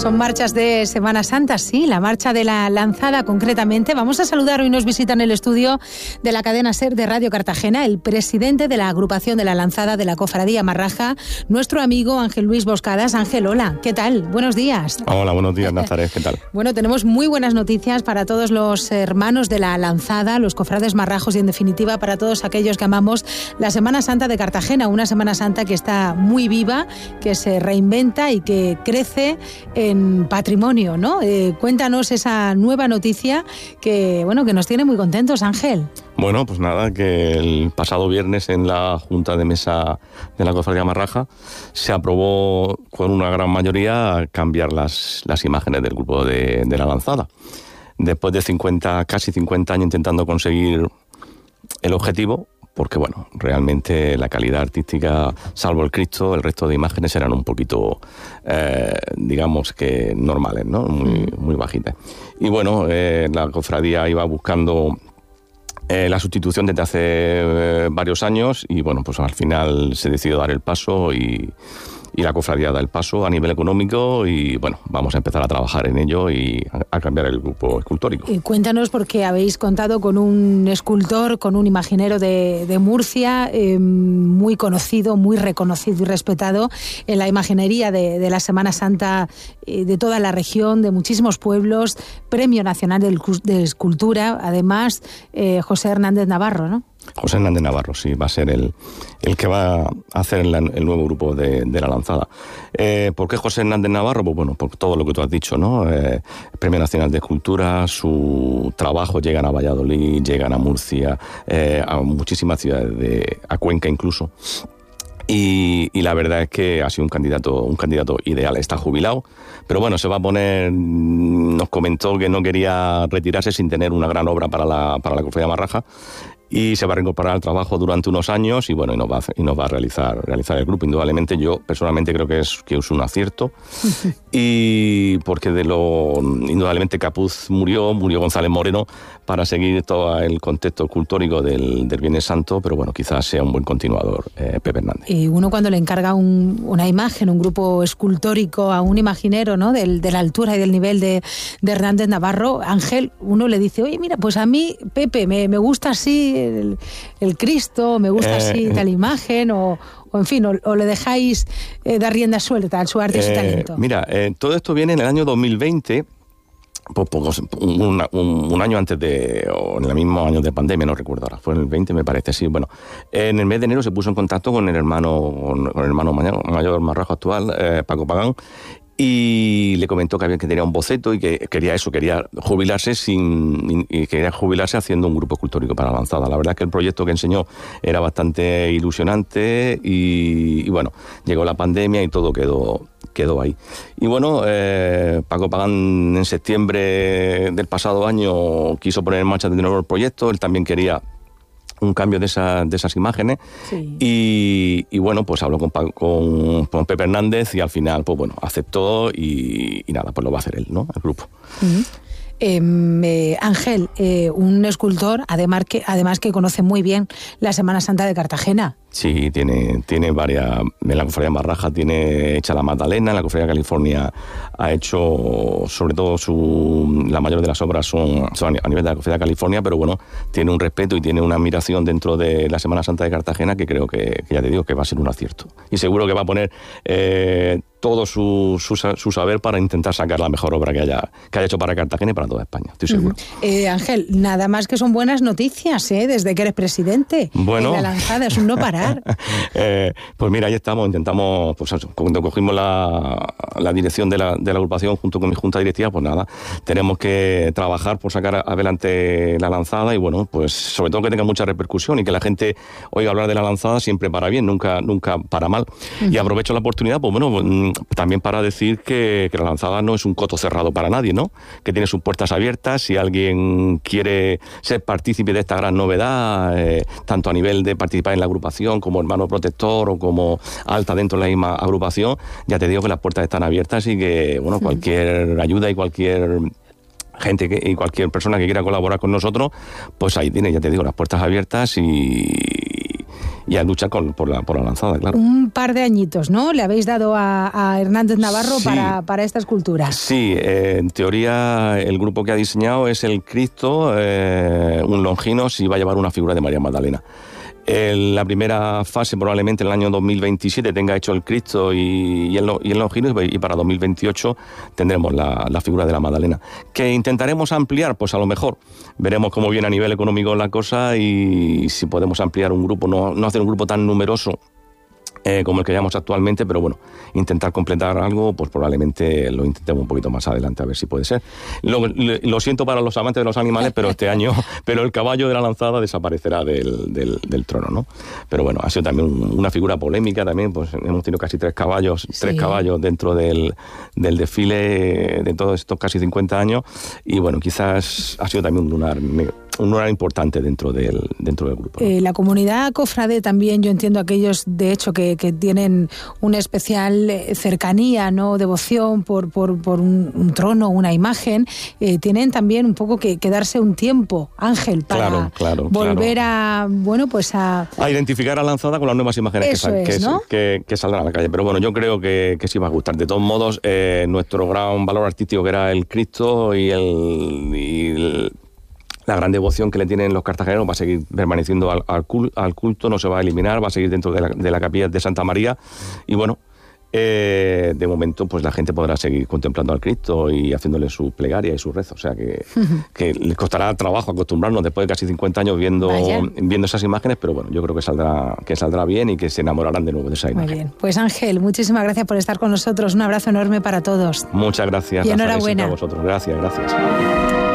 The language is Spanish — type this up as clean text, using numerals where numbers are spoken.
Son marchas de Semana Santa, sí, la marcha de la Lanzada concretamente. Vamos a saludar, hoy nos visita en el estudio de la cadena SER de Radio Cartagena el presidente de la agrupación de la Lanzada de la Cofradía Marraja, nuestro amigo Ángel Luis Boscadas. Ángel, hola, ¿qué tal? Buenos días. Hola, buenos días, Nazaret, ¿qué tal? Bueno, tenemos muy buenas noticias para todos los hermanos de la Lanzada, los cofrades marrajos y en definitiva para todos aquellos que amamos la Semana Santa de Cartagena, una Semana Santa que está muy viva, que se reinventa y que crece en patrimonio, ¿no? Cuéntanos esa nueva noticia que nos tiene muy contentos, Ángel. Bueno, pues nada, que el pasado viernes en la Junta de Mesa de la Cofradía Marraja se aprobó con una gran mayoría cambiar las imágenes del grupo de la Lanzada. Después de casi 50 años intentando conseguir el objetivo, porque bueno, realmente la calidad artística, salvo el Cristo, el resto de imágenes eran un poquito, digamos que normales, ¿no? Muy bajitas. Y bueno, la cofradía iba buscando la sustitución desde hace varios años y bueno, pues al final se decidió dar el paso y la cofradía da el paso a nivel económico y bueno, vamos a empezar a trabajar en ello y a cambiar el grupo escultórico. Y cuéntanos, porque habéis contado con un escultor, con un imaginero de Murcia, muy conocido, muy reconocido y respetado en la imaginería de la Semana Santa de toda la región, de muchísimos pueblos, Premio Nacional de Escultura, además José Hernández Navarro, ¿no? José Hernández Navarro, sí, va a ser el que va a hacer el nuevo grupo de la Lanzada. ¿Por qué José Hernández Navarro? Pues bueno, por todo lo que tú has dicho, ¿no? Premio Nacional de Escultura, su trabajo llegan a Valladolid, llegan a Murcia, a muchísimas ciudades, a Cuenca incluso. Y la verdad es que ha sido un candidato ideal. Está jubilado, pero bueno, se va a poner, nos comentó que no quería retirarse sin tener una gran obra para la Cofradía Marraja, y se va a reincorporar al trabajo durante unos años y bueno, y nos va a realizar el grupo. Indudablemente yo personalmente creo que es un acierto y porque indudablemente Capuz murió González Moreno para seguir todo el contexto escultórico del Viernes Santo, pero bueno, quizás sea un buen continuador Pepe Hernández. Y uno cuando le encarga una imagen, un grupo escultórico a un imaginero, ¿no? De la altura y del nivel de Hernández Navarro, Ángel, uno le dice, oye, mira, pues a mí, Pepe, me gusta así el Cristo, me gusta así tal imagen, o en fin, o le dejáis dar rienda suelta a su arte y su talento. Mira, todo esto viene en el año 2020, un año antes o en el mismo año de pandemia, no recuerdo ahora, fue en el 20 me parece, sí. Bueno, en el mes de enero se puso en contacto con el hermano mayor marrajo actual, Paco Pagán, y le comentó que tenía un boceto y que quería jubilarse haciendo un grupo escultórico para la Lanzada. La verdad es que el proyecto que enseñó era bastante ilusionante y bueno, llegó la pandemia y todo quedó ahí. Y bueno, Paco Pagán en septiembre del pasado año quiso poner en marcha de nuevo el proyecto. Él también quería un cambio de esas imágenes, sí. Y bueno, pues habló con Pepe Hernández y al final, pues bueno, aceptó y nada, pues lo va a hacer él, ¿no? El grupo. Uh-huh. Ángel, un escultor, además que conoce muy bien la Semana Santa de Cartagena. Sí, tiene varias. En la Cofradía Marraja tiene hecha la Magdalena, en la Cofradía California ha hecho, sobre todo la mayor de las obras son a nivel de la Cofradía California, pero bueno, tiene un respeto y tiene una admiración dentro de la Semana Santa de Cartagena que creo que ya te digo que va a ser un acierto. Y seguro que va a poner todo su saber para intentar sacar la mejor obra que haya hecho para Cartagena y para toda España, estoy seguro. Ángel, nada más que son buenas noticias, desde que eres presidente. Bueno. En la Lanzada es un no parar. Pues mira, ahí intentamos, pues eso, cuando cogimos la dirección de la agrupación junto con mi junta directiva, pues nada, tenemos que trabajar por sacar adelante la Lanzada y bueno, pues sobre todo que tenga mucha repercusión y que la gente oiga hablar de la Lanzada siempre para bien, nunca para mal. Uh-huh. Y aprovecho la oportunidad, pues bueno, también para decir que la Lanzada no es un coto cerrado para nadie, ¿no? Que tiene sus puertas abiertas. Si alguien quiere ser partícipe de esta gran novedad, tanto a nivel de participar en la agrupación como hermano protector o como alta dentro de la misma agrupación, ya te digo que las puertas están abiertas y que, bueno, cualquier ayuda y cualquier gente y cualquier persona que quiera colaborar con nosotros, pues ahí tiene, ya te digo, las puertas abiertas y a luchar por la lanzada, claro. Un par de añitos, ¿no? Le habéis dado a Hernández Navarro sí, para esta escultura. Sí, en teoría el grupo que ha diseñado es el Cristo, un Longinos, y va a llevar una figura de María Magdalena. En la primera fase, probablemente en el año 2027, tenga hecho el Cristo y el Longinos, y para 2028 tendremos la figura de la Magdalena. ¿Que intentaremos ampliar? Pues a lo mejor. Veremos cómo viene a nivel económico la cosa y si podemos ampliar un grupo, no hacer un grupo tan numeroso como el que llevamos actualmente, pero bueno, intentar completar algo, pues probablemente lo intentemos un poquito más adelante, a ver si puede ser. Lo siento para los amantes de los animales, pero este año, el caballo de la lanzada desaparecerá del trono, ¿no? Pero bueno, ha sido también una figura polémica también, pues hemos tenido casi tres caballos dentro del desfile de todos estos casi 50 años, y bueno, quizás ha sido también un lugar importante dentro del grupo, ¿no? La comunidad cofrade también, yo entiendo aquellos, de hecho, que tienen una especial cercanía, ¿no? Devoción por un trono, una imagen, tienen también un poco que darse un tiempo, Ángel, para volver a identificar a Lanzada con las nuevas imágenes que saldrán a la calle. Pero bueno, yo creo que sí va a gustar. De todos modos, nuestro gran valor artístico, que era el Cristo y la gran devoción que le tienen los cartageneros, va a seguir permaneciendo al culto, no se va a eliminar, va a seguir dentro de la capilla de Santa María. Y bueno, de momento pues la gente podrá seguir contemplando al Cristo y haciéndole su plegaria y su rezo. O sea que les costará trabajo acostumbrarnos después de casi 50 años viendo esas imágenes, pero bueno, yo creo que saldrá bien y que se enamorarán de nuevo de esa imagen. Muy bien. Pues Ángel, muchísimas gracias por estar con nosotros. Un abrazo enorme para todos. Muchas gracias. Y enhorabuena. A vosotros. Gracias.